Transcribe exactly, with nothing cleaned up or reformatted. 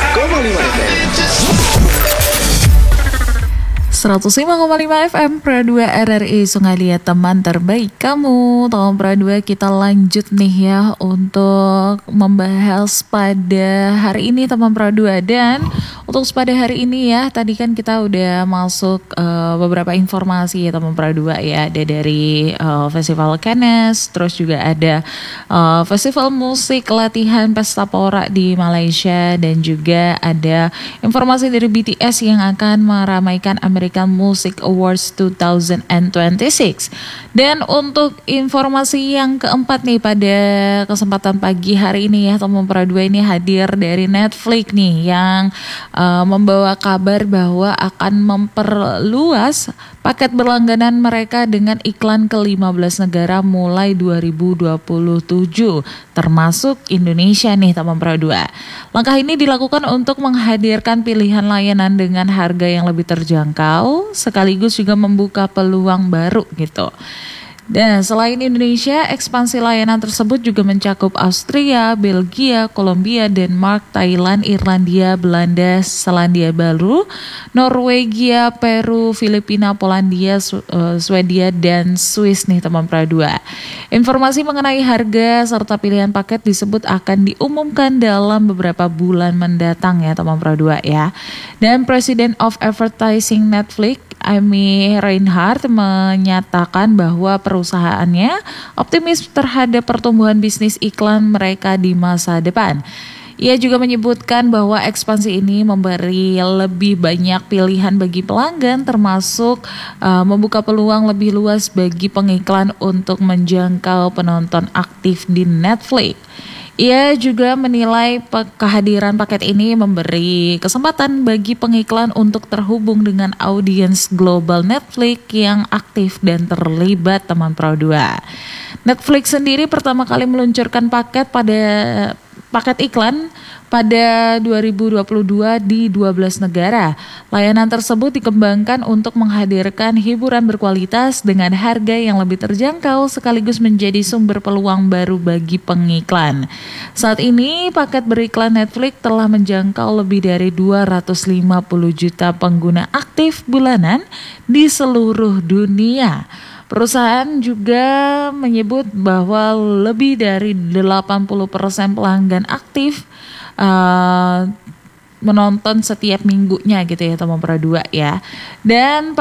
koma lima F M. seratus lima koma lima F M Pro dua R R I Sungai Liat, teman terbaik kamu. Tahun Pro dua kita lanjut nih ya untuk membahas pada hari ini teman Pro dua. Dan untuk pada hari ini ya, tadi kan kita udah masuk uh, beberapa informasi ya teman Pro dua ya. Ada dari uh, Festival Cannes, terus juga ada uh, Festival Musik Latihan Pesta Pora di Malaysia, dan juga ada informasi dari B T S yang akan meramaikan American Music Awards dua ribu dua puluh enam. Dan untuk informasi yang keempat nih pada kesempatan pagi hari ini ya teman Pro dua, ini hadir dari Netflix nih yang uh, membawa kabar bahwa akan memperluas paket berlangganan mereka dengan iklan ke lima belas negara mulai dua ribu dua puluh tujuh, termasuk Indonesia nih teman Pro dua. Langkah ini dilakukan untuk menghadirkan pilihan layanan dengan harga yang lebih terjangkau, sekaligus juga membuka peluang baru gitu. Dan selain Indonesia, ekspansi layanan tersebut juga mencakup Austria, Belgia, Kolombia, Denmark, Thailand, Irlandia, Belanda, Selandia Baru, Norwegia, Peru, Filipina, Polandia, Swedia, dan Swiss nih teman Pro dua. Informasi mengenai harga serta pilihan paket disebut akan diumumkan dalam beberapa bulan mendatang ya teman Pro dua ya. Dan President of Advertising Netflix, Amy Reinhardt, menyatakan bahwa perusahaannya optimis terhadap pertumbuhan bisnis iklan mereka di masa depan. Ia juga menyebutkan bahwa ekspansi ini memberi lebih banyak pilihan bagi pelanggan, termasuk uh, membuka peluang lebih luas bagi pengiklan untuk menjangkau penonton aktif di Netflix. Ia juga menilai kehadiran paket ini memberi kesempatan bagi pengiklan untuk terhubung dengan audiens global Netflix yang aktif dan terlibat teman Pro dua. Netflix sendiri pertama kali meluncurkan paket pada paket iklan pada dua ribu dua puluh dua di dua belas negara. Layanan tersebut dikembangkan untuk menghadirkan hiburan berkualitas dengan harga yang lebih terjangkau, sekaligus menjadi sumber peluang baru bagi pengiklan. Saat ini paket beriklan Netflix telah menjangkau lebih dari dua ratus lima puluh juta pengguna aktif bulanan di seluruh dunia. Perusahaan juga menyebut bahwa lebih dari delapan puluh persen pelanggan aktif uh, menonton setiap minggunya gitu ya teman Pro dua ya. Dan